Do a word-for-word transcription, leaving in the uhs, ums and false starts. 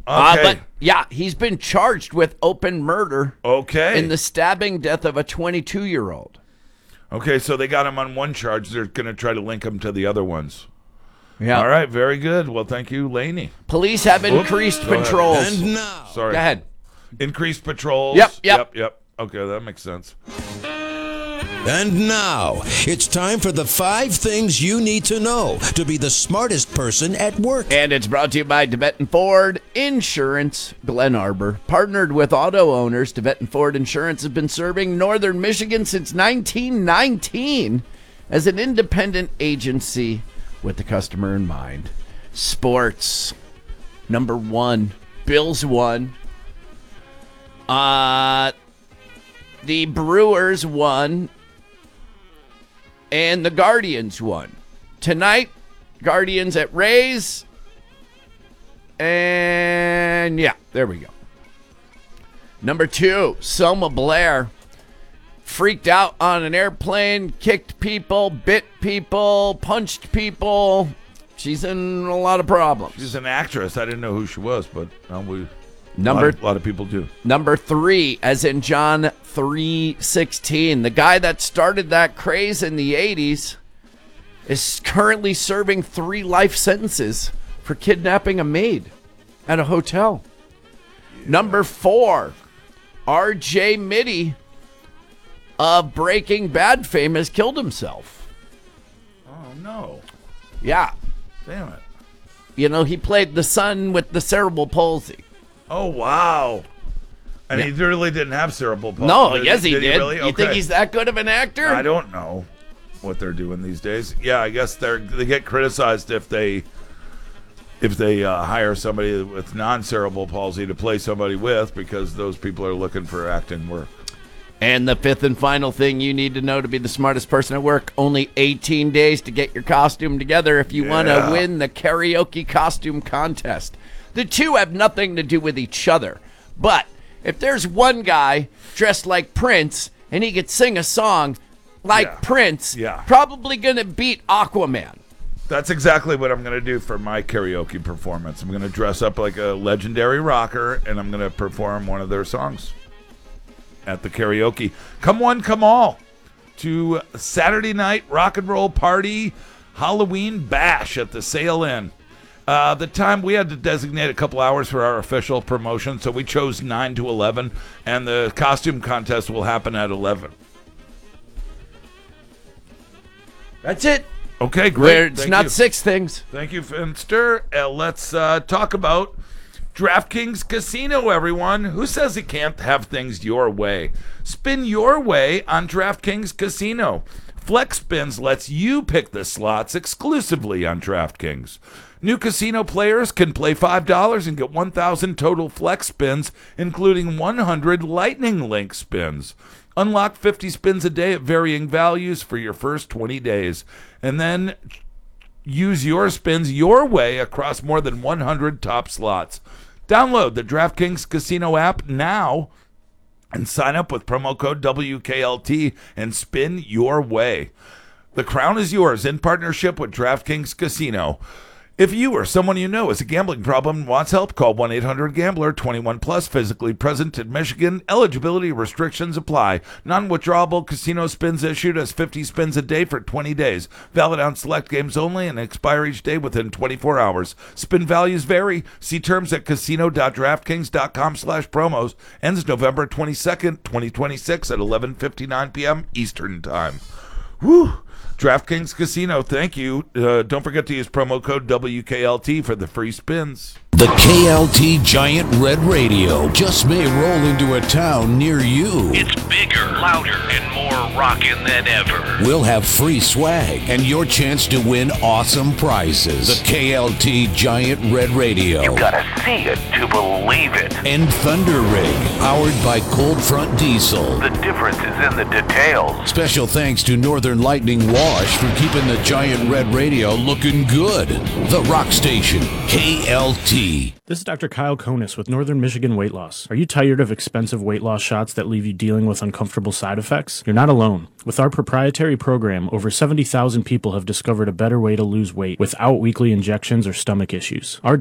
Uh, Okay. but yeah, he's been charged with open murder Okay. in the stabbing death of a twenty-two-year-old. Okay, so they got him on one charge. They're going to try to link him to the other ones. Yeah. All right, very good. Well, thank you, Laney. Police have increased Go ahead. patrols. And now, Sorry. Go ahead. Increased patrols. Yep, yep. Yep, yep. Okay, that makes sense. and now, it's time for the five things you need to know to be the smartest person at work. And it's brought to you by DeVette and Ford Insurance, Glen Arbor. Partnered with auto owners, DeVette and Ford Insurance has been serving northern Michigan since nineteen nineteen as an independent agency with the customer in mind. Sports. Number one. Bills won. Uh, the Brewers won. And the Guardians won. Tonight, Guardians at Rays. And yeah, there we go. Number two, Selma Blair freaked out on an airplane, kicked people, bit people, punched people. She's in a lot of problems. She's an actress. I didn't know who she was, but uh, we Number a lot, of, a lot of people do. Number three, as in John three sixteen, the guy that started that craze in the eighties is currently serving three life sentences for kidnapping a maid at a hotel. Yeah. Number four, R J Mitty of Breaking Bad fame has killed himself. Oh, no. Yeah. Damn it. You know, he played the son with the cerebral palsy. Oh, wow. And Yeah. he really didn't have cerebral palsy. No, did yes, he did. really? You Okay. think he's that good of an actor? I don't know what they're doing these days. Yeah, I guess they're they get criticized if they if they uh, hire somebody with non-cerebral palsy to play somebody with, because those people are looking for acting work. And the fifth and final thing you need to know to be the smartest person at work, only eighteen days to get your costume together if you want Yeah. to win the karaoke costume contest. The two have nothing to do with each other. But if there's one guy dressed like Prince and he could sing a song like Yeah. Prince, Yeah. probably going to beat Aquaman. That's exactly what I'm going to do for my karaoke performance. I'm going to dress up like a legendary rocker, and I'm going to perform one of their songs at the karaoke. Come one, come all to Saturday night rock and roll party Halloween bash at the Sail Inn. Uh, the time, we had to designate a couple hours for our official promotion, so we chose nine to eleven, and the costume contest will happen at eleven. That's it. Okay, great. Where it's Thank not you. six things. Thank you, Finster. Uh, let's uh, talk about DraftKings Casino, everyone. Who says it can't have things your way? Spin your way on DraftKings Casino. Flex Spins lets you pick the slots exclusively on DraftKings. New casino players can play five dollars and get one thousand total Flex Spins, including one hundred Lightning Link spins. Unlock fifty spins a day at varying values for your first twenty days. And then use your spins your way across more than one hundred top slots. Download the DraftKings Casino app now and sign up with promo code W K L T and spin your way. The crown is yours in partnership with DraftKings Casino. If you or someone you know has a gambling problem and wants help, call one eight hundred gambler, twenty-one plus, physically present in Michigan. Eligibility restrictions apply. Non-withdrawable casino spins issued as fifty spins a day for twenty days. Valid on select games only and expire each day within twenty-four hours. Spin values vary. See terms at casino.draftkings.com slash promos. Ends November twenty-second, twenty twenty-six at eleven fifty-nine p.m. Eastern Time. Whew. DraftKings Casino, thank you. Uh, don't forget to use promo code W K L T for the free spins. The K L T Giant Red Radio just may roll into a town near you. It's bigger, louder, and more rockin' than ever. We'll have free swag and your chance to win awesome prizes. The K L T Giant Red Radio. You gotta see it to believe it. And Thunder Rig, powered by Cold Front Diesel. The difference is in the details. Special thanks to Northern Lightning Wash for keeping the Giant Red Radio looking good. The Rock Station, K L T. This is Doctor Kyle Konis with Northern Michigan Weight Loss. Are you tired of expensive weight loss shots that leave you dealing with uncomfortable side effects? You're not alone. With our proprietary program, over seventy thousand people have discovered a better way to lose weight without weekly injections or stomach issues. Our